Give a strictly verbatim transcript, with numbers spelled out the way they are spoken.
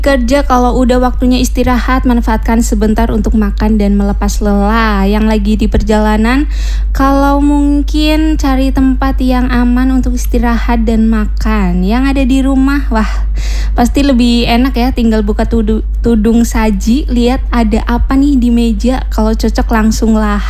Kerja kalau udah waktunya istirahat, manfaatkan sebentar untuk makan dan melepas lelah. Yang lagi di perjalanan, kalau mungkin cari tempat yang aman untuk istirahat dan makan. Yang ada di rumah, wah pasti lebih enak ya, tinggal buka tudu- tudung saji, lihat ada apa nih di meja, kalau cocok langsung lahap.